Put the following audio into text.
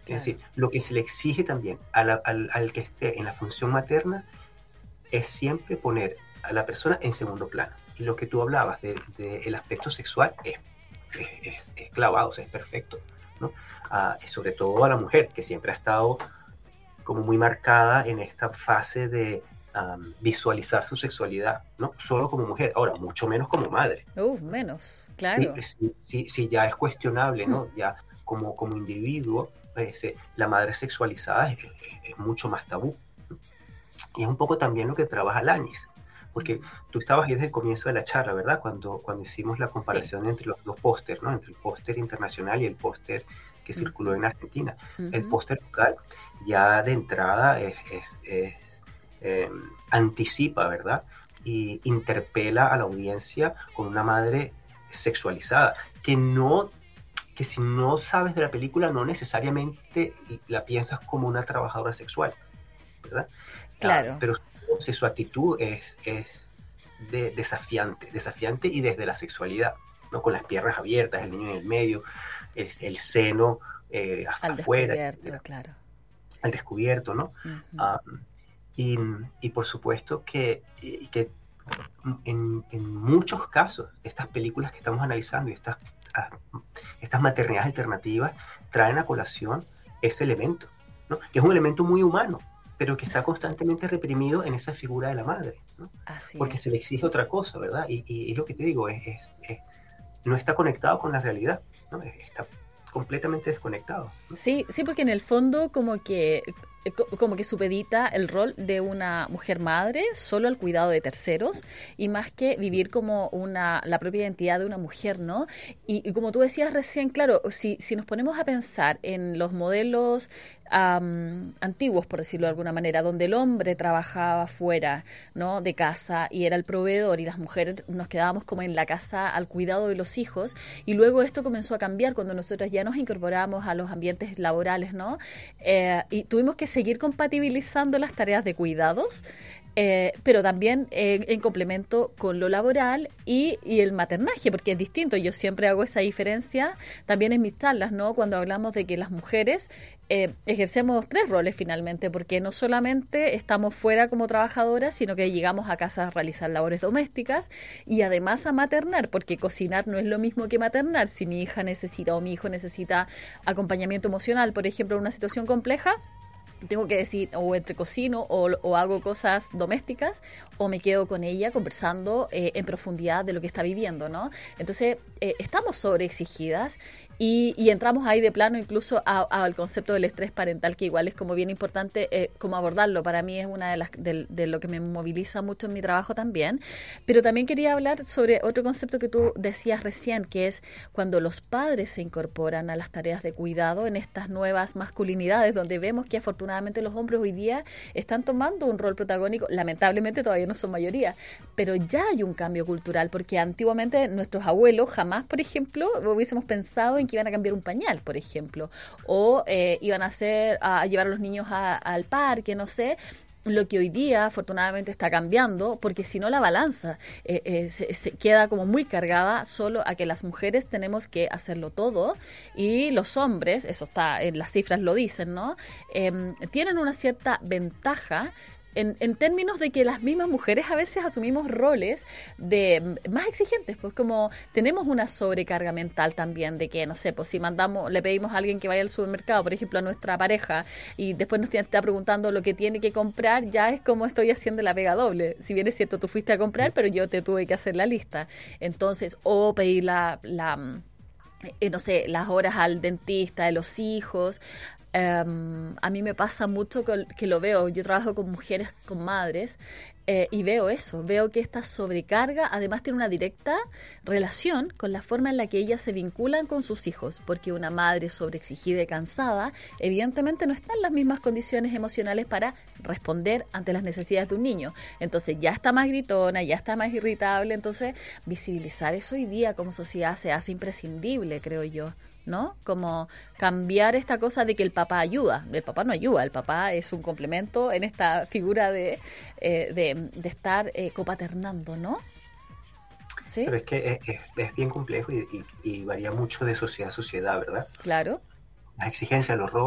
Es claro. decir, lo que se le exige también al que esté en la función materna es siempre poner a la persona en segundo plano. Y lo que tú hablabas el aspecto sexual es clavado, o sea, es perfecto, ¿no? Sobre todo a la mujer, que siempre ha estado como muy marcada en esta fase de visualizar su sexualidad, ¿no? Solo como mujer, ahora, mucho menos como madre. Menos, Sí, claro. sí, sí, sí, ya es cuestionable, ¿no? Ya como individuo, la madre sexualizada es mucho más tabú. Y es un poco también lo que trabaja Lanis, porque Mm. tú estabas ahí desde el comienzo de la charla, ¿verdad? Cuando hicimos la Sí. comparación entre los dos pósters, ¿no? Entre el póster internacional y el póster que circuló Ujú, en Argentina. El ujú. póster local ya de entrada eh, anticipa, ¿verdad? Y interpela a la audiencia con una madre sexualizada, que si no sabes de la película no necesariamente la piensas como una trabajadora sexual, ¿verdad? Claro. Pero su actitud es desafiante y desde la sexualidad, ¿no? Con las piernas abiertas, el niño en el medio, el seno Al afuera, descubierto, etcétera, claro. al descubierto, ¿no? Ujú. Um, y, y, por supuesto que en muchos casos, estas películas que estamos analizando y estas maternidades alternativas traen a colación ese elemento, ¿no? Que es un elemento muy humano, pero que está constantemente reprimido en esa figura de la madre, ¿no? Así Porque se le es. exige otra cosa, ¿verdad? Y lo que te digo, no está conectado con la realidad, ¿no? Está completamente desconectado, ¿no? Sí, sí, porque en el fondo como que supedita el rol de una mujer madre solo al cuidado de terceros y más que vivir como la propia identidad de una mujer, ¿no? Y como tú decías recién, claro, si nos ponemos a pensar en los modelos antiguos, por decirlo de alguna manera, donde el hombre trabajaba fuera, ¿no? De casa y era el proveedor y las mujeres nos quedábamos como en la casa al cuidado de los hijos y luego esto comenzó a cambiar cuando nosotras ya nos incorporamos a los ambientes laborales, ¿no? Y tuvimos que seguir compatibilizando las tareas de cuidados, pero también en complemento con lo laboral y el maternaje, porque es distinto. Yo siempre hago esa diferencia también en mis charlas, ¿no? Cuando hablamos de que las mujeres ejercemos tres roles finalmente, porque no solamente estamos fuera como trabajadoras, sino que llegamos a casa a realizar labores domésticas y además a maternar, porque cocinar no es lo mismo que maternar. Si mi hija necesita o mi hijo necesita acompañamiento emocional, por ejemplo, en una situación compleja, tengo que decir, o entre cocino o hago cosas domésticas, o me quedo con ella conversando en profundidad de lo que está viviendo, ¿no? Entonces, estamos sobreexigidas y entramos ahí de plano incluso al concepto del estrés parental, que igual es como bien importante como abordarlo. Para mí es una de lo que me moviliza mucho en mi trabajo también. Pero también quería hablar sobre otro concepto que tú decías recién, que es cuando los padres se incorporan a las tareas de cuidado en estas nuevas masculinidades, donde vemos que afortunadamente los hombres hoy día están tomando un rol protagónico. Lamentablemente todavía no son mayoría, pero ya hay un cambio cultural, porque antiguamente nuestros abuelos jamás, por ejemplo, hubiésemos pensado en que iban a cambiar un pañal, por ejemplo, o iban a llevar a los niños al parque, no sé, lo que hoy día afortunadamente está cambiando, porque si no la balanza se queda como muy cargada solo a que las mujeres tenemos que hacerlo todo y los hombres, eso está en las cifras lo dicen, ¿no? Tienen una cierta ventaja en términos de que las mismas mujeres a veces asumimos roles de más exigentes, pues como tenemos una sobrecarga mental también de que, no sé, pues si le pedimos a alguien que vaya al supermercado, por ejemplo, a nuestra pareja, y después nos está preguntando lo que tiene que comprar, ya es como estoy haciendo la pega doble. Si bien es cierto, tú fuiste a comprar, pero yo te tuve que hacer la lista. Entonces, o pedir no sé, las horas al dentista de los hijos. A mí me pasa mucho que lo veo, yo trabajo con mujeres, con madres, y veo eso, veo que esta sobrecarga además tiene una directa relación con la forma en la que ellas se vinculan con sus hijos, porque una madre sobreexigida y cansada evidentemente no está en las mismas condiciones emocionales para responder ante las necesidades de un niño, entonces ya está más gritona, ya está más irritable, entonces visibilizar eso hoy día como sociedad se hace imprescindible, creo yo. ¿No? Como cambiar esta cosa de que el papá ayuda. El papá no ayuda, el papá es un complemento en esta figura de estar copaternando, ¿no? ¿Sí? Pero es que es bien complejo y varía mucho de sociedad a sociedad, ¿verdad? Claro. Las exigencias, los roles